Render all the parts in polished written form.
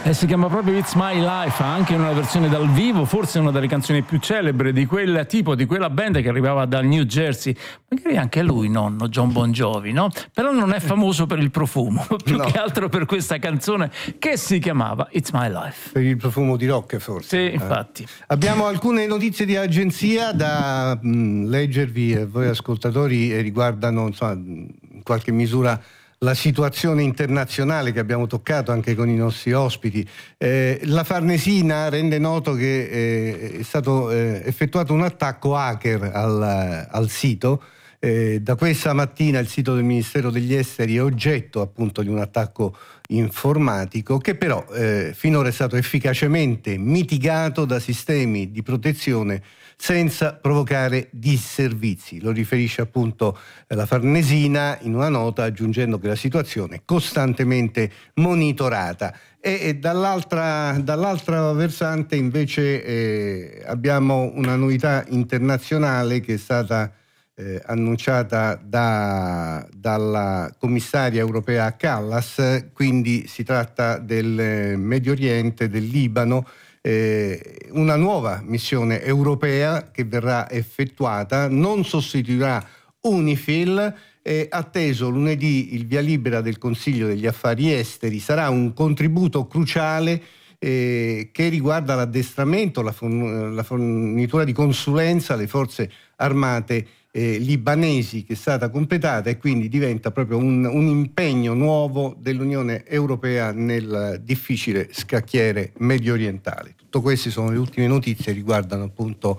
Si chiama proprio It's My Life, anche in una versione dal vivo, forse una delle canzoni più celebri di quel tipo, di quella band che arrivava dal New Jersey. Magari anche lui, nonno, John Bon Jovi, no? Però non è famoso per il profumo, più che altro per questa canzone che si chiamava It's My Life. Per il profumo di rock, forse. Sì, infatti. Abbiamo alcune notizie di agenzia da leggervi, voi ascoltatori, riguardano, insomma, in qualche misura la situazione internazionale che abbiamo toccato anche con i nostri ospiti. La Farnesina rende noto che è stato effettuato un attacco hacker al sito. Da questa mattina il sito del Ministero degli Esteri è oggetto appunto di un attacco informatico che però finora è stato efficacemente mitigato da sistemi di protezione senza provocare disservizi. Lo riferisce appunto la Farnesina in una nota, aggiungendo che la situazione è costantemente monitorata. E dall'altra versante invece abbiamo una novità internazionale che è stata annunciata dalla commissaria europea Callas, quindi si tratta del Medio Oriente, del Libano, una nuova missione europea che verrà effettuata, non sostituirà UNIFIL, atteso lunedì il via libera del Consiglio degli Affari Esteri. Sarà un contributo cruciale che riguarda l'addestramento, la fornitura di consulenza alle forze armate libanesi, che è stata completata, e quindi diventa proprio un impegno nuovo dell'Unione Europea nel difficile scacchiere medio orientale. Tutto queste sono le ultime notizie, riguardano appunto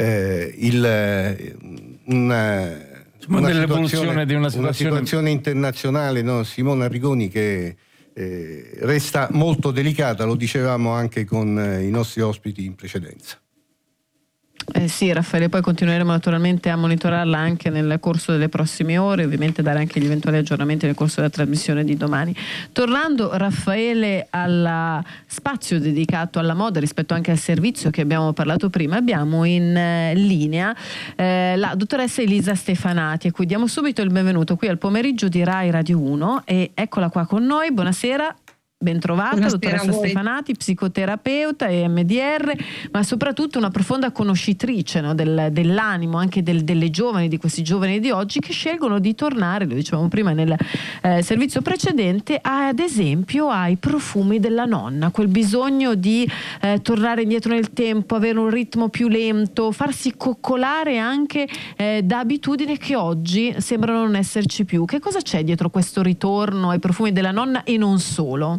una situazione internazionale, no? Simona Arrigoni, che resta molto delicata, lo dicevamo anche con i nostri ospiti in precedenza. Sì, Raffaele, poi continueremo naturalmente a monitorarla anche nel corso delle prossime ore, ovviamente dare anche gli eventuali aggiornamenti nel corso della trasmissione di domani. Tornando, Raffaele, al spazio dedicato alla moda rispetto anche al servizio che abbiamo parlato prima, abbiamo in linea la dottoressa Elisa Stefanati, a cui diamo subito il benvenuto qui al pomeriggio di Rai Radio 1, e eccola qua con noi. Buonasera. Bentrovata, dottoressa Stefanati, psicoterapeuta e MDR, ma soprattutto una profonda conoscitrice, no, dell'animo anche delle giovani, di questi giovani di oggi che scelgono di tornare, lo dicevamo prima nel servizio precedente, ad esempio ai profumi della nonna, quel bisogno di tornare indietro nel tempo, avere un ritmo più lento, farsi coccolare anche da abitudini che oggi sembrano non esserci più. Che cosa c'è dietro questo ritorno ai profumi della nonna e non solo?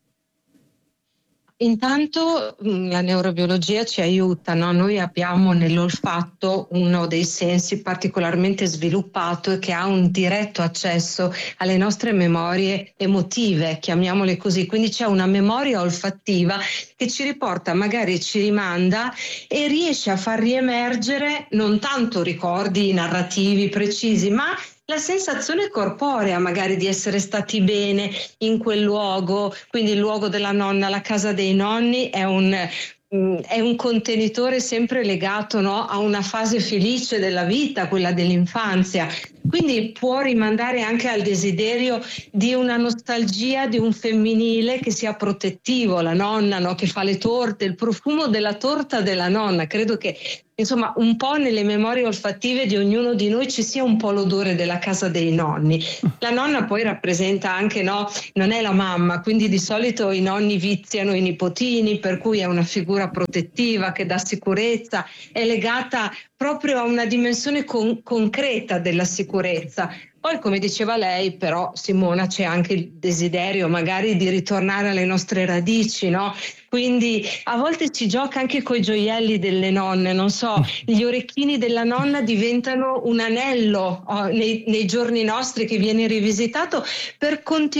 Intanto la neurobiologia ci aiuta, no? Noi abbiamo nell'olfatto uno dei sensi particolarmente sviluppato e che ha un diretto accesso alle nostre memorie emotive, chiamiamole così, quindi c'è una memoria olfattiva che ci riporta, magari ci rimanda e riesce a far riemergere non tanto ricordi narrativi precisi, ma la sensazione corporea magari di essere stati bene in quel luogo, quindi il luogo della nonna, la casa dei nonni è un contenitore sempre legato, no, a una fase felice della vita, quella dell'infanzia. Quindi può rimandare anche al desiderio di una nostalgia di un femminile che sia protettivo, la nonna, no, che fa le torte, il profumo della torta della nonna. Credo che insomma un po' nelle memorie olfattive di ognuno di noi ci sia un po' l'odore della casa dei nonni. La nonna poi rappresenta anche, no, non è la mamma, quindi di solito i nonni viziano i nipotini, per cui è una figura protettiva che dà sicurezza, è legata proprio a una dimensione concreta della sicurezza. Poi, come diceva lei, però, Simona, c'è anche il desiderio magari di ritornare alle nostre radici, no? Quindi a volte ci gioca anche coi gioielli delle nonne, non so, gli orecchini della nonna diventano un anello nei giorni nostri che viene rivisitato per continuare